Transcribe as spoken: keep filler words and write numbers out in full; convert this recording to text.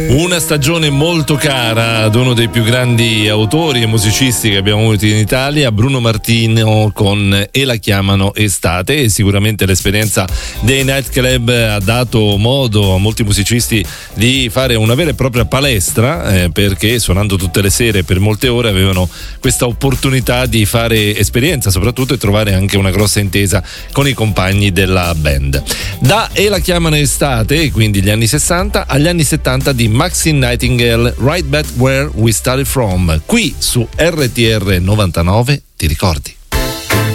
Una stagione molto cara ad uno dei più grandi autori e musicisti che abbiamo avuto in Italia, Bruno Martino, con E la chiamano estate, e sicuramente l'esperienza dei nightclub ha dato modo a molti musicisti di fare una vera e propria palestra, eh, perché suonando tutte le sere per molte ore avevano questa opportunità di fare esperienza soprattutto e trovare anche una grossa intesa con i compagni della band. Da E la chiamano estate, quindi gli anni sessanta, agli anni settanta di Maxine Nightingale, Right Back Where We Started From, qui su R T R novantanove, ti ricordi?